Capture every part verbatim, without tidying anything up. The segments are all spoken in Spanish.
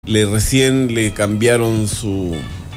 Le recién le cambiaron su,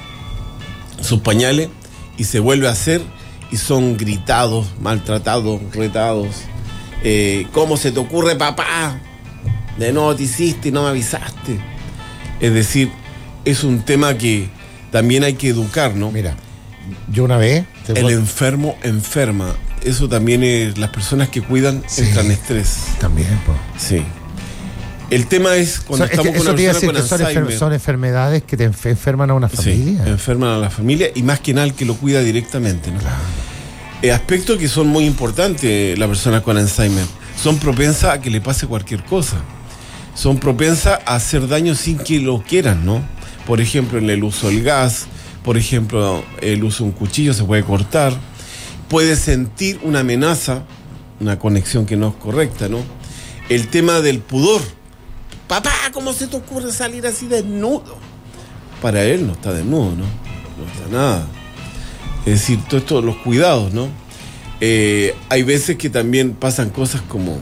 sus pañales y se vuelve a hacer y son gritados, maltratados, retados. Eh, ¿Cómo se te ocurre, papá? De nuevo te hiciste y no me avisaste. Es decir, es un tema que también hay que educar, ¿no? Mira, yo una vez... El puedo... enfermo enferma. Eso también es... Las personas que cuidan sí, entran en estrés. También, pues. Sí. El tema es cuando so, estamos es que, con una persona con con son, Alzheimer. enfer son enfermedades que te enferman a una familia. Sí, enferman a la familia y más que nada el que lo cuida directamente, ¿no? Claro. Eh, aspectos que son muy importantes las personas con Alzheimer. Son propensas a que le pase cualquier cosa. Son propensas a hacer daño sin que lo quieran, ¿no? Por ejemplo, en el uso del gas, por ejemplo, el uso de un cuchillo se puede cortar. Puede sentir una amenaza, una conexión que no es correcta, ¿no? El tema del pudor. Papá, ¿cómo se te ocurre salir así desnudo? Para él no está desnudo, ¿no? No está nada. Es decir, todo esto, los cuidados, ¿no? Eh, hay veces que también pasan cosas como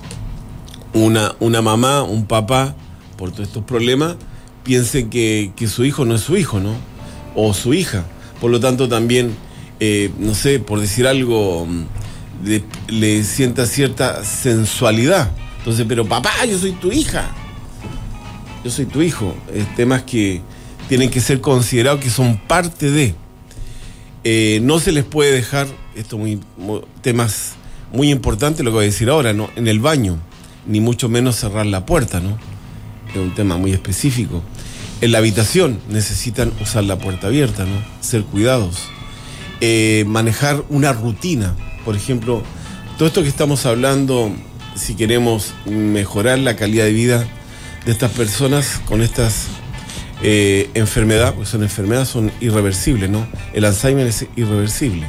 una, una mamá, un papá, por todos estos problemas, piensen que, que su hijo no es su hijo, ¿no? O su hija. Por lo tanto, también, eh, no sé, por decir algo, le, le sienta cierta sensualidad. Entonces, pero papá, yo soy tu hija. Yo soy tu hijo. Eh, temas que tienen que ser considerados que son parte de. Eh, no se les puede dejar, esto muy, muy temas muy importantes, lo que voy a decir ahora, ¿no? En el baño, ni mucho menos cerrar la puerta, ¿no? Es un tema muy específico. En la habitación necesitan usar la puerta abierta, ¿no? Ser cuidados. Eh, manejar una rutina. Por ejemplo, todo esto que estamos hablando, si queremos mejorar la calidad de vida de estas personas con estas eh, enfermedades, porque son enfermedades, son irreversibles, ¿no? El Alzheimer es irreversible.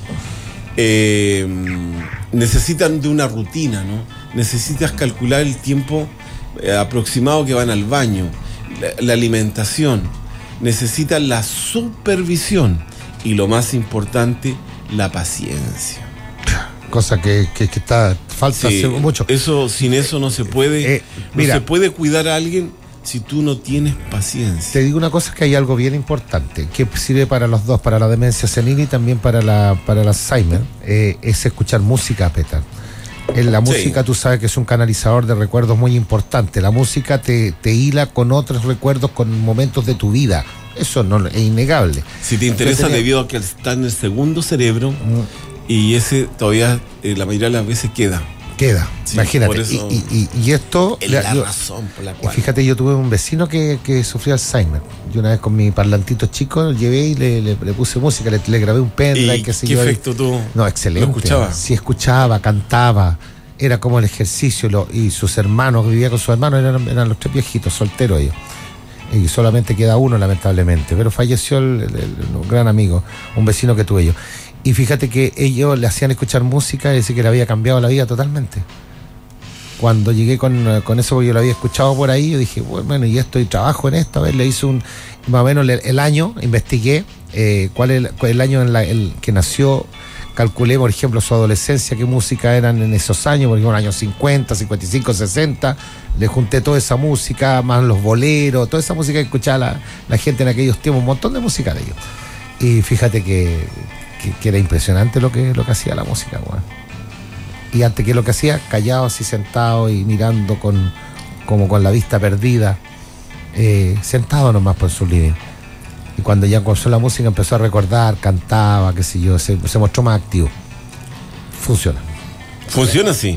Eh, necesitan de una rutina, ¿no? Necesitas calcular el tiempo eh, aproximado que van al baño, la, la alimentación, necesitan la supervisión y lo más importante, la paciencia. Cosa que, que, que está falta sí, hace mucho. Eso, sin eso no se puede, eh, mira, no se puede cuidar a alguien si tú no tienes paciencia. Te digo una cosa, es que hay algo bien importante que sirve para los dos, para la demencia senil y también para la para el Alzheimer, eh, es escuchar música, Petar. En la música sí. Tú sabes que es un canalizador de recuerdos muy importante. La música te, te hila con otros recuerdos, con momentos de tu vida. Eso no es innegable. Si te interesa, tenía... debido a que está en el segundo cerebro, mm. Y ese todavía eh, la mayoría de las veces queda. Queda, sí, imagínate. Eso, y, y, y esto... Es la yo, razón por la cual... Fíjate, yo tuve un vecino que, que sufrió Alzheimer. Yo una vez con mi parlantito chico llevé y le, le, le puse música, le, le grabé un pendrive. ¿Y qué sé qué yo, efecto tú? No, excelente. ¿Lo escuchaba? Sí, escuchaba, cantaba. Era como el ejercicio. Lo, y sus hermanos, vivía con sus hermanos, eran, eran los tres viejitos, solteros ellos. Y solamente queda uno, lamentablemente. Pero falleció el, el, el, un gran amigo, un vecino que tuve yo. Y fíjate que ellos le hacían escuchar música y decir que le había cambiado la vida totalmente. Cuando llegué con, con eso, porque yo lo había escuchado por ahí, yo dije, bueno, y esto, y trabajo en esto. A ver, le hice un, más o menos el, el año, investigué eh, cuál es el, cuál es el año en la, el que nació, calculé, por ejemplo, su adolescencia, qué música eran en esos años, por ejemplo, en los años cincuenta, cincuenta y cinco, sesenta, le junté toda esa música, más los boleros, toda esa música que escuchaba la, la gente en aquellos tiempos, un montón de música de ellos. Y fíjate que, que, que era impresionante lo que, lo que hacía la música, bueno. Y antes que lo que hacía, callado así sentado y mirando con como con la vista perdida, eh, sentado nomás por su living. Y cuando ya comenzó la música empezó a recordar, cantaba, qué sé yo, se, se mostró más activo. Funciona. Funciona, sí.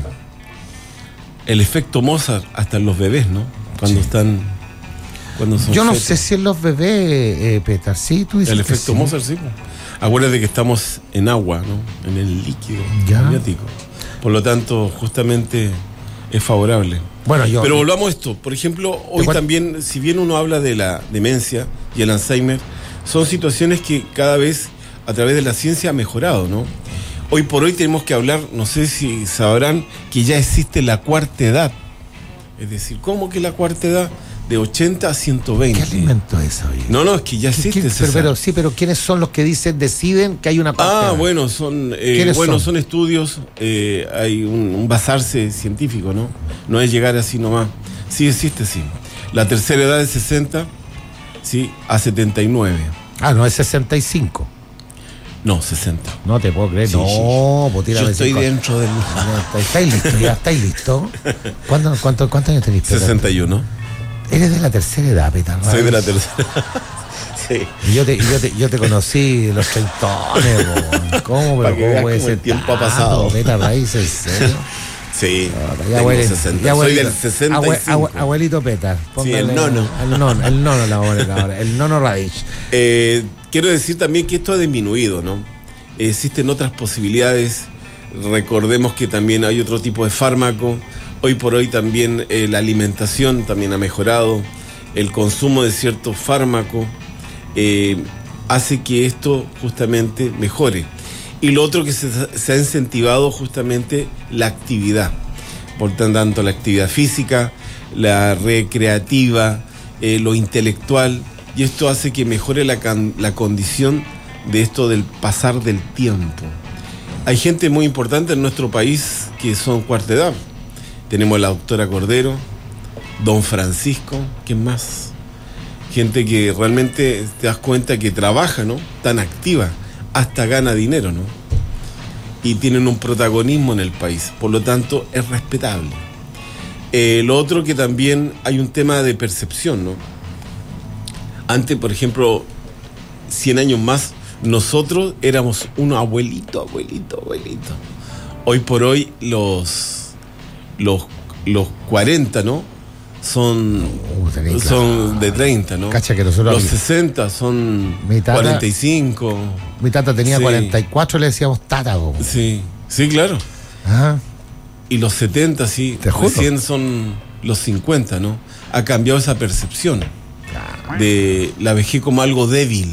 El efecto Mozart hasta en los bebés, ¿no? Cuando sí. están... Cuando son yo no fetos. sé si en los bebés, eh, Petar, sí, tú dices el efecto sí. Mozart, sí. Acuérdate que estamos en agua, ¿no? En el líquido amniótico. Por lo tanto, justamente es favorable. Bueno, yo, Pero volvamos a esto. Por ejemplo, hoy también, si bien uno habla de la demencia y el Alzheimer, son situaciones que cada vez a través de la ciencia ha mejorado, ¿no? Hoy por hoy tenemos que hablar, no sé si sabrán, que ya existe la cuarta edad. Es decir, ¿cómo que la cuarta edad? De ochenta a ciento veinte. ¿Qué alimento es eso? No, no, es que ya existe. ¿Qué, pero, pero, sí, pero ¿quiénes son los que dicen, deciden que hay una cuarta edad? Ah, bueno, son, eh, bueno, son? son estudios, eh, hay un, un basarse científico, ¿no? No es llegar así nomás. Sí existe, sí. La tercera edad de sesenta, sí, a setenta y nueve. Ah, no, es sesenta y cinco. No, sesenta. No te puedo creer. Sí, no, sí. pues tírame Yo estoy cinco. dentro del... No, ¿estáis listos? ¿Ya estáis listos? ¿Cuántos cuánto, cuántos años tenéis? sesenta y uno. Eres de la tercera edad, Peter. Soy de la tercera. Sí. Y yo te, yo te, yo te conocí los treintones, bo. ¿Cómo? Para que Pero veas ¿cómo puede cómo el ser tiempo ha tanto, pasado. Peter Raíz, ¿en serio? Sí, Ya tengo huele- sesenta. ya Soy huele- del sesenta y abue- cinco. abue- abuelito Petar. Sí, el nono. El nono, el nono la vamos a poner ahora, el nono Radich. Eh, quiero decir también que esto ha disminuido, ¿no? Existen otras posibilidades. Recordemos que también hay otro tipo de fármaco. Hoy por hoy también eh, la alimentación también ha mejorado. El consumo de ciertos fármacos eh, hace que esto justamente mejore. Y lo otro que se, se ha incentivado justamente la actividad. Por tanto, la actividad física, la recreativa, eh, lo intelectual. Y esto hace que mejore la, can, la condición de esto del pasar del tiempo. Hay gente muy importante en nuestro país que son cuarta edad. Tenemos a la doctora Cordero, don Francisco, ¿quién más? Gente que realmente te das cuenta que trabaja, ¿no? Tan activa, hasta gana dinero, ¿no? Y tienen un protagonismo en el país, por lo tanto es respetable. Eh, lo otro que también hay un tema de percepción, ¿no? Antes, por ejemplo, cien años más, nosotros éramos unos abuelito, abuelito, abuelito. Hoy por hoy los, los, los cuarenta, ¿no? Son, Uh, tenés son claro. de treinta, ¿no? Cacha que nosotros- Los sesenta son Mi tata- cuarenta y cinco. Mi tata tenía Sí. cuarenta y cuatro, le decíamos tata, bo. Sí, sí, claro. Ajá. Y los setenta, sí, Te juro. recién son los cincuenta, ¿no? Ha cambiado esa percepción de la vejez como algo débil.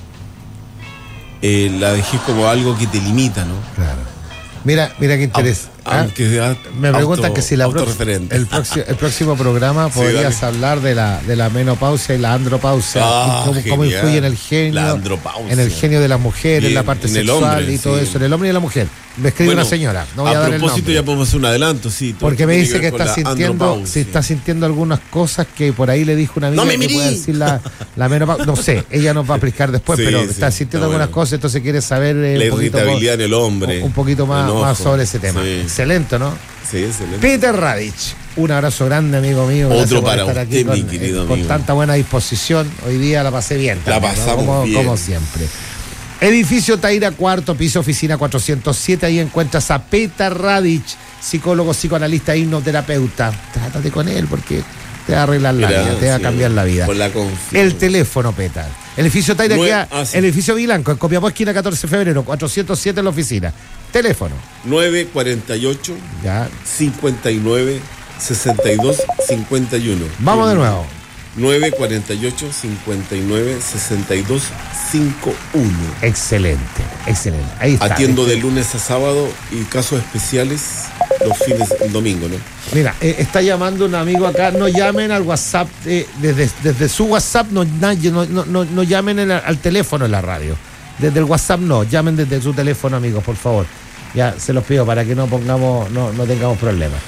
Eh, la vejez como algo que te limita, ¿no? Claro. Mira, mira qué interés. Ah, aunque sea Me preguntan auto- que si la prox- autorreferente. el, próximo, el próximo programa podrías dale. hablar de la, de la menopausia y la andropausia, Ah, y cómo, cómo genial. influye en el genio, La andropausia. en el genio de la mujer, Y en la en- parte en el sexual hombre, y todo sí. eso, en el hombre y en la mujer. Me escribe Bueno, una señora, no voy a, a dar el propósito nombre. ya podemos hacer un adelanto, sí. todo Porque esto me tiene dice ver que con está la sintiendo, andropausia. si está sintiendo algunas cosas que por ahí le dijo una amiga ¡No me que mirí! puede decir la, la menopausia. No sé, ella nos va a explicar después, Sí, pero sí, está sintiendo está algunas bueno. cosas, entonces quiere saber eh, La un poquito, irritabilidad en el hombre. un poquito más, enojo. más sobre ese tema. Sí. Excelente, ¿no? Sí, excelente. Peter Radich, un abrazo grande, amigo mío. Gracias Otro por para estar usted, aquí con, mi querido eh, con amigo. tanta buena disposición. Hoy día la pasé bien. La también, ¿no? pasamos como, bien. como siempre. Edificio Taira, cuarto piso, oficina cuatrocientos siete. Ahí encuentras a Peter Radich, psicólogo, psicoanalista, hipnoterapeuta. Trátate con él porque te va a arreglar la Mira, vida, te va a sí, cambiar la vida. por la confianza. El teléfono, Peter. El edificio Taira Nue- queda, ah, sí. el edificio Vilanco, en Copiapó, esquina catorce de febrero, cuatrocientos siete en la oficina. Teléfono. nueve cuarenta y ocho, Ya. cincuenta y nueve, sesenta y dos, cincuenta y uno. Vamos de nuevo. nueve cuarenta y ocho, cincuenta y nueve, sesenta y dos, cincuenta y uno. Excelente, excelente. Ahí está. Atiendo de lunes a sábado y casos especiales los fines del domingo, ¿no? Mira, eh, está llamando un amigo acá. No llamen al WhatsApp, eh, desde, desde su WhatsApp, no, nadie, no, no, no, no llamen el- al teléfono en la radio. Desde el WhatsApp no, llamen desde su teléfono, amigos, por favor. Ya se los pido para que no pongamos, no, no tengamos problemas.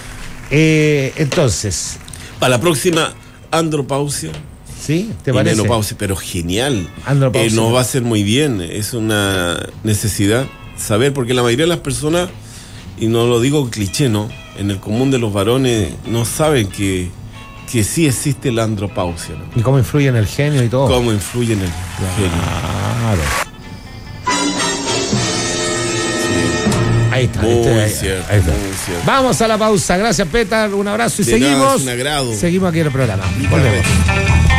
Eh, entonces, Para la próxima, andropausia ¿sí? ¿Te y parece? menopausia, pero genial. Andropausia. Eh, nos va a hacer muy bien, es una necesidad saber, porque la mayoría de las personas, y no lo digo cliché, ¿no? En el común de los varones no saben que, que sí existe la andropausia, ¿no? ¿Y cómo influye en el genio y todo? Cómo influye en el genio. Claro. Ahí está. Muy este, ahí- cierto, ahí está. muy cierto. Vamos a la pausa. Gracias, Petar. Un abrazo y De nada, seguimos. es un agrado. Seguimos aquí en el programa. Volvemos.